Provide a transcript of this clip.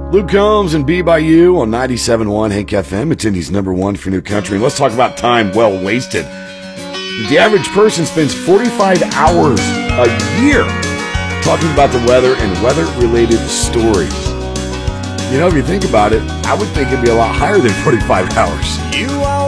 Luke Combs and Be By You on 97.1 Hank FM. It's Indy's number one for new country. And let's talk about time well wasted. The average person spends 45 hours a year talking about the weather and weather-related stories. You know, if you think about it, I would think it'd be a lot higher than 45 hours.